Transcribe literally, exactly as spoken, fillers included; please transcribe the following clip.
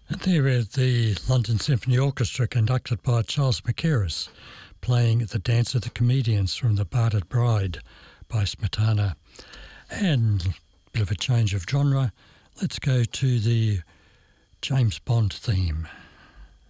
And there is the London Symphony Orchestra, conducted by Charles Mackerras, playing The Dance of the Comedians from The Barded Bride by Smetana. And a bit of a change of genre, let's go to the James Bond theme.